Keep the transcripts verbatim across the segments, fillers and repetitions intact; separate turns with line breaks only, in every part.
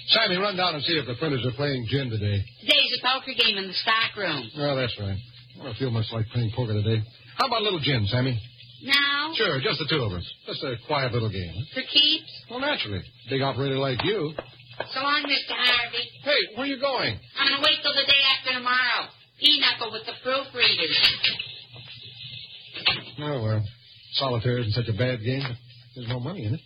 Sammy, run down and see if the printers are playing gin today.
Today's a poker game in the stock room.
Oh, that's right. I don't feel much like playing poker today. How about a little gin, Sammy?
Now?
Sure, just the two of us. Just a quiet little game. Huh?
For keeps?
Well, naturally. Big operator like you.
So long, Mister Harvey.
Hey, where are you going?
I'm going to wait till the day after tomorrow. Pinochle with the proofreaders.
Oh, well, solitaire isn't such a bad game, but there's no money in it.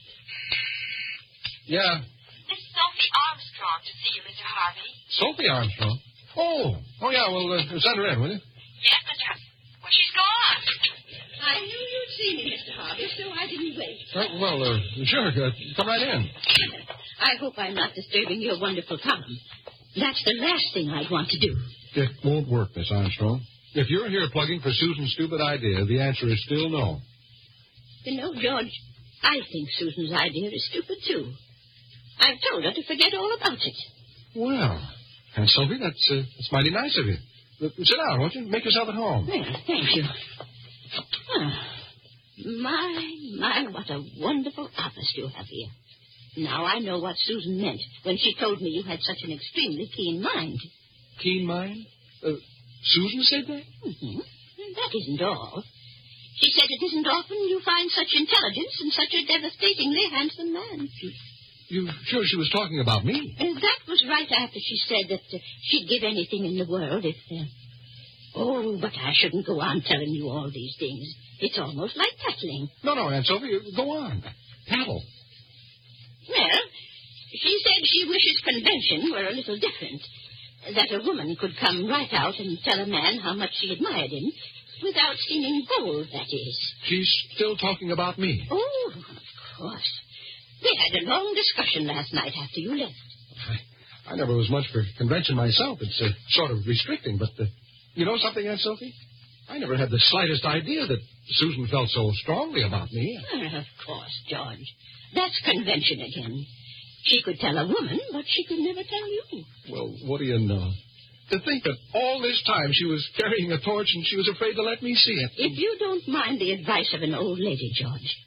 Yeah.
This is Sophie Armstrong to see you, Mister Harvey.
Sophie Armstrong? Oh, oh yeah, well, uh, send her in, will you?
Yes, Mister Harvey. Well, she's gone.
I knew you'd see me, Mister Harvey, so I didn't wait.
Uh, well, uh, sure, uh, come right in.
I hope I'm not disturbing your wonderful column. That's the last thing I'd want to do.
It won't work, Miss Armstrong. If you're here plugging for Susan's stupid idea, the answer is still no.
You know, George, I think Susan's idea is stupid, too. I've told her to forget all about it.
Well, Aunt Sophie, that's, uh, that's mighty nice of you. Uh, sit down, won't you? Make yourself at home.
Well, thank you. Ah, my, my, what a wonderful office you have here. Now I know what Susan meant when she told me you had such an extremely keen mind.
Keen mind? Uh, Susan said that?
Mm-hmm. That isn't all. She said it isn't often you find such intelligence in such a devastatingly handsome man.
She, you sure she was talking about me?
Uh, that was right after she said that uh, she'd give anything in the world if... Uh... Oh, but I shouldn't go on telling you all these things. It's almost like tattling.
No, no, Aunt Sophie, go on. Tattle.
Well, she said she wishes convention were a little different. That a woman could come right out and tell a man how much she admired him without seeming bold, that is.
She's still talking about me.
Oh, of course. We had a long discussion last night after you left.
I, I never was much for convention myself. It's uh, sort of restricting, but uh, you know something, Aunt Sophie? I never had the slightest idea that Susan felt so strongly about me.
Well, of course, George. That's convention again. She could tell a woman, but she could never tell you.
Well, what do you know? To think that all this time she was carrying a torch and she was afraid to let me see it.
If you don't mind the advice of an old lady, George,